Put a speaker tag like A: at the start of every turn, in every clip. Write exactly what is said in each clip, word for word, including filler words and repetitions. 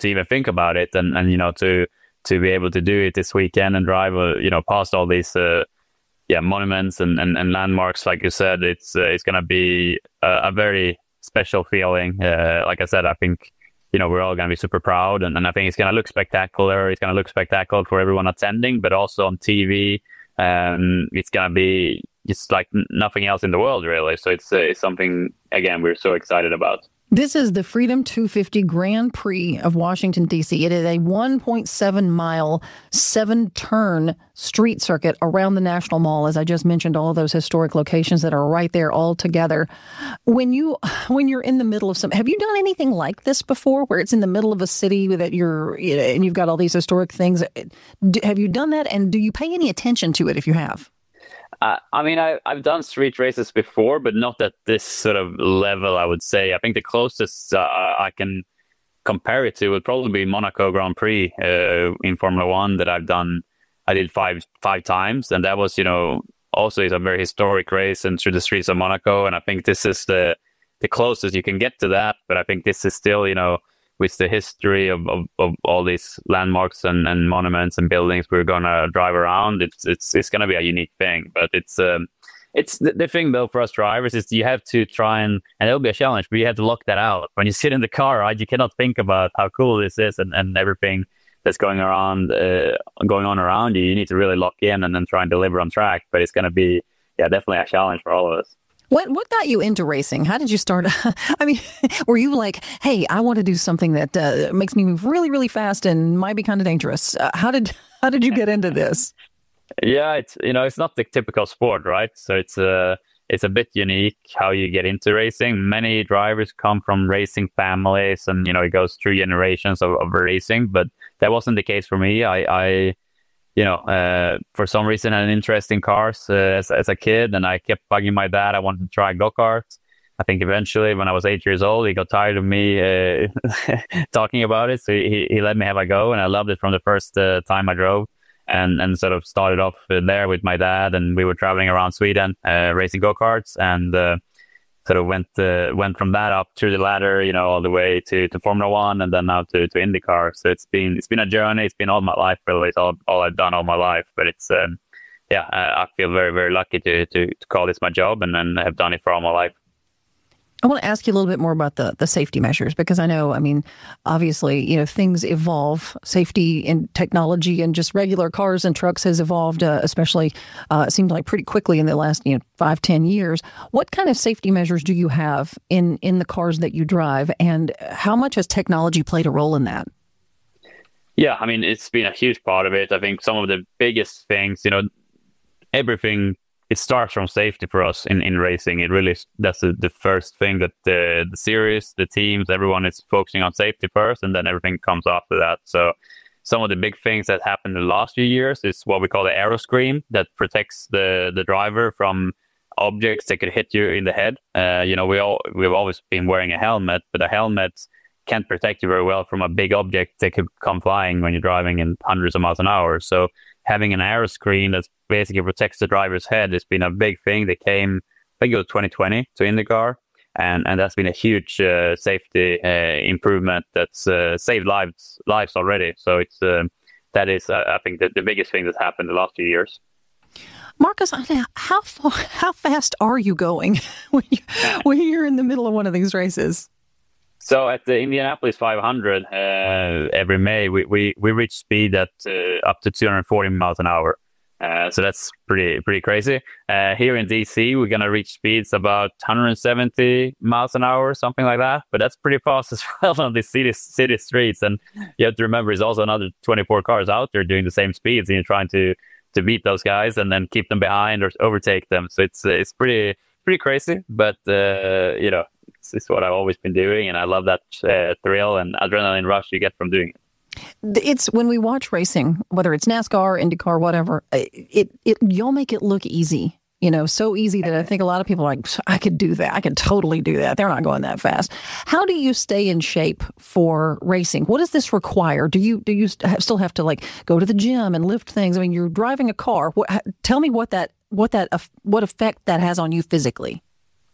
A: to even think about it, and and you know to to be able to do it this weekend and drive uh, you know past all these uh, yeah monuments and, and and landmarks, like you said, it's uh, it's gonna be a, a very special feeling. Uh, like I said, I think you know we're all gonna be super proud, and, and I think it's gonna look spectacular. It's gonna look spectacular for everyone attending, but also on T V. Um, it's gonna be just like n- nothing else in the world, really. So it's uh, it's something again we're so excited about.
B: This is the Freedom two fifty Grand Prix of Washington, D C. It is a one point seven mile, seven turn street circuit around the National Mall. As I just mentioned, all of those historic locations that are right there all together. When you, when you're in the middle of some, have you done anything like this before where it's in the middle of a city that you're, you know, and you've got all these historic things? Do, have you done that? And do you pay any attention to it if you have?
A: Uh, I mean, I, I've done street races before, but not at this sort of level, I would say. I think the closest uh, I can compare it to would probably be Monaco Grand Prix uh, in Formula One that I've done. I did five five times, and that was, you know, also is a very historic race and through the streets of Monaco. And I think this is the the closest you can get to that. But I think this is still, you know, with the history of, of, of all these landmarks and, and monuments and buildings we're gonna drive around, it's it's it's gonna be a unique thing. But it's um it's the, the thing though for us drivers is you have to try and and it'll be a challenge, but you have to lock that out when you sit in the car, right? You cannot think about how cool this is and, and everything that's going around uh, going on around you. You need to really lock in and then try and deliver on track. But it's gonna be yeah definitely a challenge for all of us.
B: What what got you into racing? How did you start? I mean, were you like, hey, I want to do something that uh, makes me move really, really fast and might be kind of dangerous? Uh, how did how did you get into this?
A: Yeah, it's you know it's not the typical sport, right? So it's uh it's a bit unique how you get into racing. Many drivers come from racing families, and you know it goes through generations of, of racing. But that wasn't the case for me. I I you know, uh, for some reason, I had an interest in cars uh, as, as a kid, and I kept bugging my dad. I wanted to try go-karts. I think eventually, when I was eight years old, he got tired of me uh, talking about it, so he, he let me have a go, and I loved it from the first uh, time I drove, and, and sort of started off there with my dad, and we were traveling around Sweden, uh, racing go-karts, and uh, sort of went uh, went from that up through the ladder, you know, all the way to, to Formula One, and then now to, to IndyCar. So it's been it's been a journey. It's been all my life, really. It's all all I've done all my life. But it's um, yeah, I, I feel very very lucky to, to to call this my job, and then have done it for all my life.
B: I want to ask you a little bit more about the, the safety measures, because I know, I mean, obviously, you know, things evolve. Safety in technology and just regular cars and trucks has evolved, uh, especially, uh, it seems like pretty quickly in the last, you know, five, ten years. What kind of safety measures do you have in, in the cars that you drive, and how much has technology played a role in that?
A: Yeah, I mean, it's been a huge part of it. I think some of the biggest things, you know, everything it starts from safety for us in, in racing. It really, that's the, the first thing that the, the series, the teams, everyone is focusing on safety first, and then everything comes after that. So some of the big things that happened in the last few years is what we call the aeroscreen that protects the, the driver from objects that could hit you in the head. Uh, you know, we all, we've always been wearing a helmet, but a helmet can't protect you very well from a big object that could come flying when you're driving in hundreds of miles an hour. So having an aero screen that basically protects the driver's head has been a big thing that came, I think it was twenty twenty to IndyCar. And, and that's been a huge uh, safety uh, improvement that's uh, saved lives lives already. So it's uh, that is, uh, I think, the, the biggest thing that's happened the last few years.
B: Marcus, how far, how fast are you going when, you, when you're in the middle of one of these races?
A: So at the Indianapolis five hundred uh, every May, we, we, we reach speed at uh, up to two hundred forty miles an hour. Uh, so that's pretty pretty crazy. Uh, here in D C, we're gonna reach speeds about one hundred seventy miles an hour, something like that. But that's pretty fast as well on the city city streets. And you have to remember, there's also another twenty-four cars out there doing the same speeds, and you're trying to to beat those guys and then keep them behind or overtake them. So it's uh, it's pretty pretty crazy. But uh, you know. It's, it's what I've always been doing, and I love that uh, thrill and adrenaline rush you get from doing it.
B: It's when we watch racing, whether it's NASCAR, IndyCar, whatever, it, it you'll make it look easy, you know, so easy that I think a lot of people are like, I could do that. I could totally do that. They're not going that fast. How do you stay in shape for racing? What does this require? Do you do you still have to like go to the gym and lift things? I mean, you're driving a car. What, tell me what that what that what effect that has on you physically.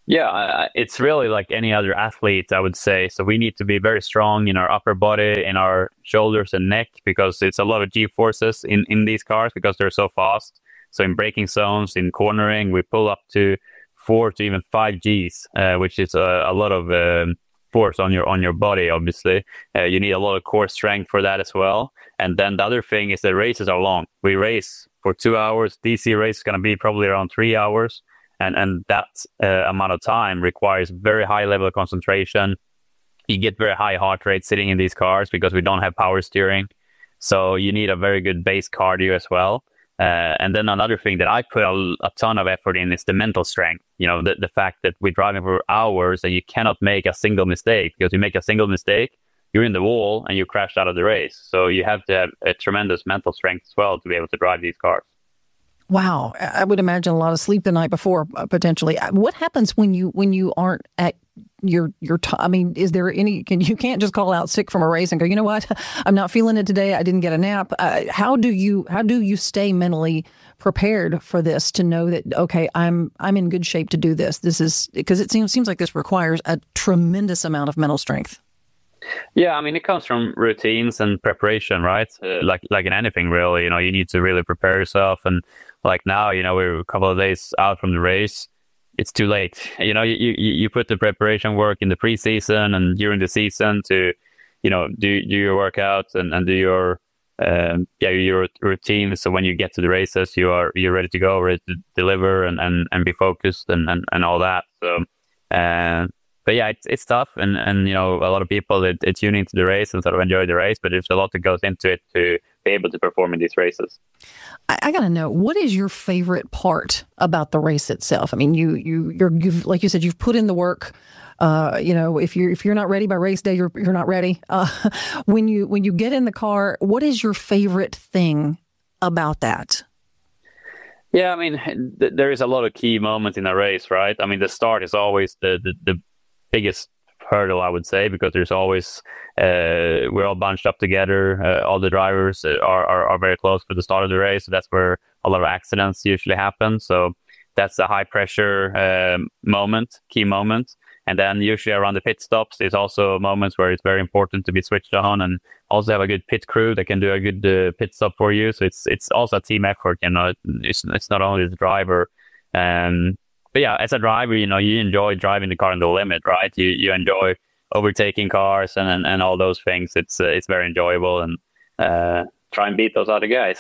A: Yeah, I- it's really like any other athlete, I would say. So we need to be very strong in our upper body, in our shoulders and neck, because it's a lot of G forces in, in these cars because they're so fast. So in braking zones, in cornering, we pull up to four to even five Gs, uh, which is a, a lot of um, force on your on your body. Obviously, uh, you need a lot of core strength for that as well. And then the other thing is the races are long. We race for two hours. D C race is going to be probably around three hours and and that uh, amount of time requires very high level of concentration. You get very high heart rate sitting in these cars because we don't have power steering, so you need a very good base cardio as well. Uh, and then another thing that I put a, a ton of effort in is the mental strength. You know, the, the fact that we're driving for hours and you cannot make a single mistake, because you make a single mistake, you're in the wall and you crash out of the race. So you have to have a tremendous mental strength as well to be able to drive these cars.
B: Wow, I would imagine a lot of sleep the night before, uh, potentially. Uh, What happens when you when you aren't at your your t- I mean, is there any? Can you can't just call out sick from a race and go, you know what, I'm not feeling it today. I didn't get a nap. Uh, how do you how do you stay mentally prepared for this to know that okay, I'm I'm in good shape to do this. This is because it seems seems like this requires a tremendous amount of mental strength.
A: Yeah, I mean, it comes from routines and preparation, right? Uh, like like in anything, really. You know, you need to really prepare yourself. And like now, you know, we're a couple of days out from the race. It's too late. You know, you you, you put the preparation work in the preseason and during the season to, you know, do do your workouts and, and do your um, yeah your routine. So when you get to the races, you are you're ready to go, ready to deliver and, and, and be focused and, and, and all that. So. Uh, but yeah, it's it's tough, and, and you know a lot of people they, they tune into the race and sort of enjoy the race, but there's a lot that goes into it to be able to perform in these races.
B: I, I got to know, what is your favorite part about the race itself? I mean, you you you're you've like you said, you've put in the work. Uh, you know, if you're if you're not ready by race day, you're you're not ready. Uh, when you when you get in the car, what is your favorite thing about that?
A: Yeah, I mean, th- there is a lot of key moments in a race, right? I mean, the start is always the the, the biggest hurdle, I would say, because there's always uh, we're all bunched up together. Uh, all the drivers are, are are very close for the start of the race, so that's where a lot of accidents usually happen. So that's a high pressure um, moment, key moment. And then usually around the pit stops, there's also moments where it's very important to be switched on and also have a good pit crew that can do a good uh, pit stop for you. So it's it's also a team effort. You know, it's it's not only the driver. Um, but yeah, as a driver, you know, you enjoy driving the car on the limit, right? You you enjoy overtaking cars and and, and all those things. It's uh, it's very enjoyable, and uh, try and beat those other guys.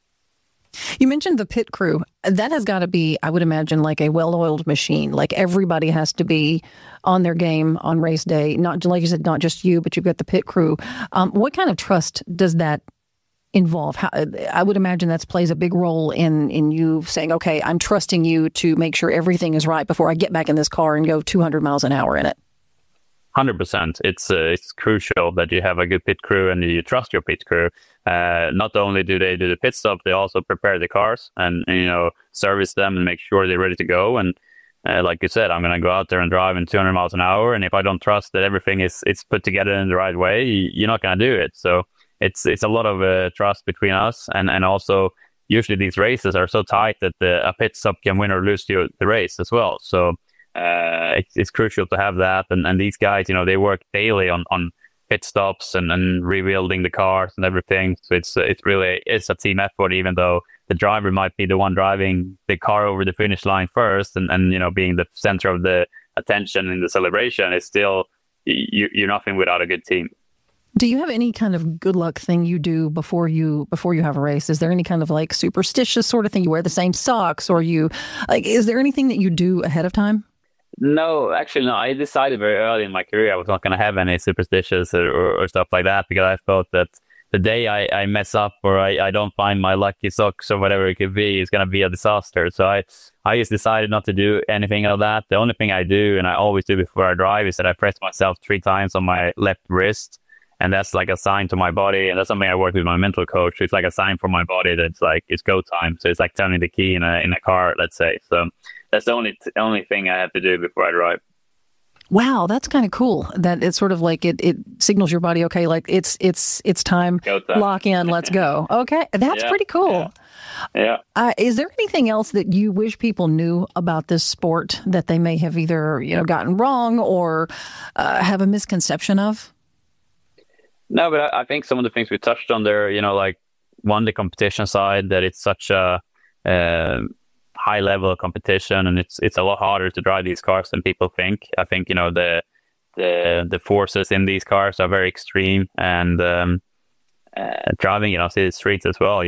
B: You mentioned the pit crew. That has got to be, I would imagine, like a well-oiled machine. Like everybody has to be on their game on race day. Not like you said, not just you, but you've got the pit crew. Um, what kind of trust does that involve? How, I would imagine that plays a big role in in you saying, "Okay, I'm trusting you to make sure everything is right before I get back in this car and go two hundred miles an hour in it."
A: one hundred percent. It's uh, it's crucial that you have a good pit crew and you trust your pit crew. Uh, not only do they do the pit stop, they also prepare the cars and, and you know service them and make sure they're ready to go. And uh, like you said, I'm gonna go out there and drive in two hundred miles an hour, and if I don't trust that everything is it's put together in the right way, you're not gonna do it. So it's it's a lot of uh, trust between us, and and also usually these races are so tight that the, a pit stop can win or lose the, the race as well. So. Uh, it's, it's crucial to have that, and, and these guys, you know, they work daily on, on pit stops and, and rebuilding the cars and everything. So it's it's really it's a team effort, even though the driver might be the one driving the car over the finish line first, and, and you know being the center of the attention in the celebration. It's still you, you're nothing without a good team.
B: Do you have any kind of good luck thing you do before you before you have a race? Is there any kind of like superstitious sort of thing? You wear the same socks, or you like? Is there anything that you do ahead of time?
A: No, actually, no. I decided very early in my career I was not going to have any superstitions or, or, or stuff like that, because I thought that the day I, I mess up or I, I don't find my lucky socks or whatever it could be is going to be a disaster. So I, I just decided not to do anything of that. The only thing I do, and I always do before I drive, is that I press myself three times on my left wrist. And that's like a sign to my body. And that's something I work with my mental coach. It's like a sign for my body that it's like, it's go time. So it's like turning the key in a in a car, let's say. So that's the only only thing I have to do before I drive.
B: Wow, that's kind of cool. That it's sort of like it, it signals your body, okay, like it's it's it's time. Lock in, let's go. Okay, that's
A: yeah,
B: pretty cool.
A: Yeah. yeah.
B: Uh, is there anything else that you wish people knew about this sport that they may have either you know gotten wrong or uh, have a misconception of?
A: No, but I, I think some of the things we touched on there, you know, like one, the competition side, that it's such a uh, high level of competition, and it's it's a lot harder to drive these cars than people think. I think, you know, the the the forces in these cars are very extreme, and um, uh, driving, you know, city streets as well.